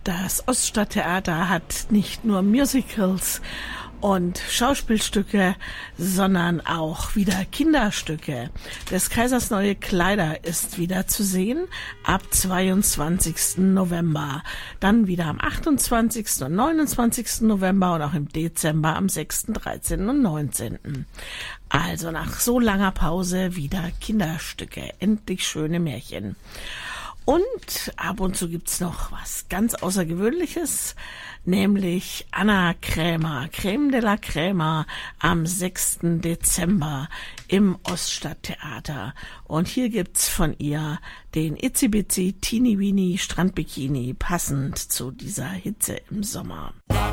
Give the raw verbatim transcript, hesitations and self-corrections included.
Das Oststadttheater hat nicht nur Musicals und Schauspielstücke, sondern auch wieder Kinderstücke. Des Kaisers neue Kleider ist wieder zu sehen ab zweiundzwanzigsten November. Dann wieder am achtundzwanzigsten und neunundzwanzigsten November und auch im Dezember am sechsten, dreizehnten und neunzehnten Also nach so langer Pause wieder Kinderstücke. Endlich schöne Märchen. Und ab und zu gibt's noch was ganz Außergewöhnliches, nämlich Anna Krämer, Creme de la Krämer am sechsten Dezember im Oststadttheater. Und hier gibt's von ihr den Itzi Bitzi Teeny Weeny Strandbikini, passend zu dieser Hitze im Sommer.